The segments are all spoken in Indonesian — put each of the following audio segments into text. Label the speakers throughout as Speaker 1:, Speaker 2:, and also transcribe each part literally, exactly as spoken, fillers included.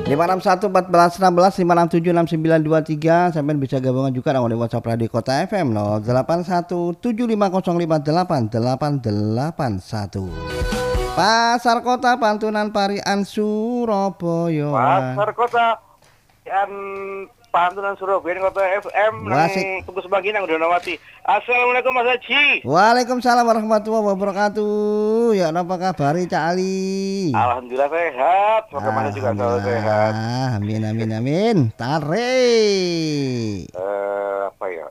Speaker 1: lima enam satu empat belas enam belas lima enam tujuh enam sembilan dua tiga. Sampai bisa gabungan juga dengan WhatsApp Radio Kota F M nol delapan satu tujuh lima nol lima delapan delapan delapan satu. Pasar Kota Pantunan Parian Surabaya.
Speaker 2: Pasar Kota Parian Pantunan Surabaya Kota F M nang tugas bagi nang Donawati. Assalamualaikum Mas Haji.
Speaker 1: Waalaikumsalam warahmatullahi wabarakatuh. Ya apa kabar Cak Ali?
Speaker 2: Alhamdulillah sehat. Semoga Mas juga selalu sehat.
Speaker 1: Amin amin amin. Tarik.
Speaker 2: Eh apa ya?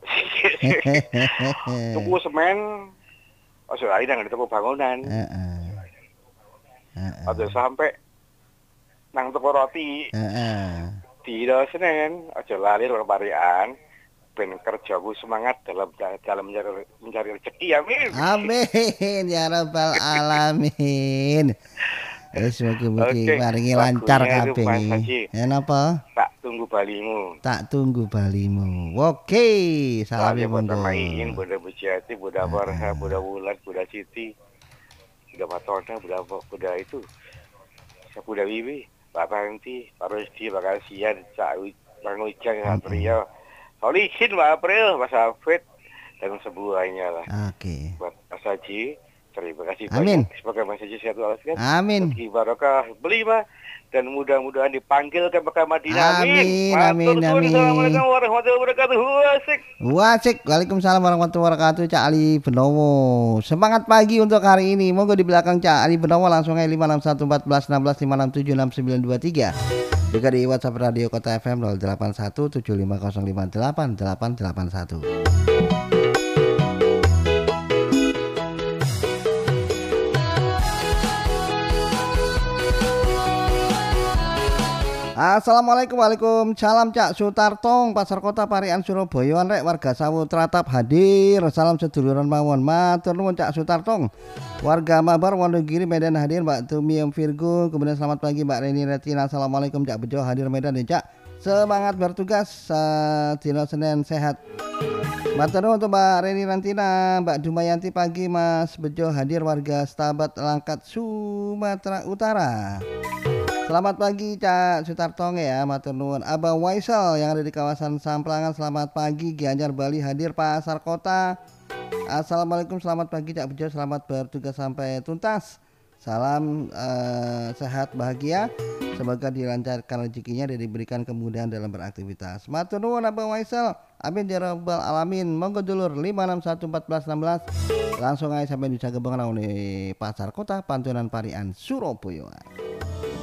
Speaker 2: Tuku semen. Oh sudah ini nang tuku bangunan.
Speaker 1: Heeh.
Speaker 2: Heeh. Ada sampai nang tuku roti.
Speaker 1: Heeh.
Speaker 2: Dino Senin, aja lali orang Parian, ben kerjaku semangat dalam dalam mencari, mencari rezeki, amin.
Speaker 1: Amin ya rabbal alamin. Wis mugi-mugi paringi lancar kabeh. Ya napa?
Speaker 2: Tak tunggu balimu.
Speaker 1: Tak tunggu balimu. Oke, salam ya
Speaker 2: Bunda Main, Bunda Bujati, Bunda Farha, Bunda Wulan, Bunda Siti, Bunda Matona, Bunda Bunda itu, Bunda Wiwi. Pak Panti, Pak Rusdi, Pak Kasian, Cak Bang Ujang, Satrio, Solihin, Pak April, Mas Hafid, dan semuanya lah.
Speaker 1: Oke.
Speaker 2: Buat Mas Haji, terima kasih
Speaker 1: Amin.
Speaker 2: banyak. Semoga Mas Haji sehat walafiat.
Speaker 1: Amin.
Speaker 2: Rezeki barokah beli dan mudah-mudahan dipanggil ke Mekah Madinah.
Speaker 1: Amin. Amin. Amin.
Speaker 2: Assalamualaikum warahmatullahi wabarakatuh. Wasik.
Speaker 1: Wasik. Waalaikumsalam warahmatullahi wabarakatuh. Cak Ali Benowo. Semangat pagi untuk hari ini. Monggo di belakang Cak Ali Benowo langsung aja lima enam satu empat belas enam belas lima enam tujuh enam sembilan dua tiga. Juga di WhatsApp Radio Kota F M nol delapan satu tujuh lima nol lima delapan delapan delapan satu. Assalamualaikum, waalaikumsalam Cak Sutartong, Pasar Kota Parian Surabaya rek warga Sawu Tratap hadir. Salam seduluran mawon. Matur nuwun Cak Sutartong. Warga Mabar Wonogiri Medan hadir Mbak Tumiam Virgo. Kemudian selamat pagi Mbak Reni Retina. Assalamualaikum Cak Bejo hadir Medan ya Cak. Semangat bertugas uh, Dino Senin sehat. Matur nuwun untuk Mbak Reni Rantina, Mbak Dumayanti pagi Mas Bejo hadir warga Stabat Langkat Sumatera Utara. Selamat pagi Cak Sutartong ya, matur nuwun. Abang Waisal yang ada di kawasan Samplangan, selamat pagi. Gianyar Bali hadir Pasar Kota. Assalamualaikum, selamat pagi Cak Bejo, selamat bertugas sampai tuntas. Salam uh, sehat bahagia. Semoga dilancarkan rezekinya dan diberikan kemudahan dalam beraktivitas. Matur nuwun Abang Waisal. Amin ya rabbal alamin. Monggo dulur lima enam satu empat belas enam belas. Langsung aja sampai bisa gabungan di Pasar Kota Pantunan Parian Surabaya.